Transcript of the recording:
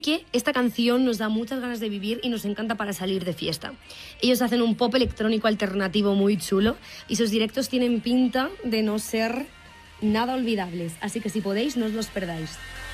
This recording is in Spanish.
que esta canción nos da muchas ganas de vivir y nos encanta para salir de fiesta. Ellos hacen un pop electrónico alternativo muy chulo y sus directos tienen pinta de no ser nada olvidables, así que si podéis no os los perdáis.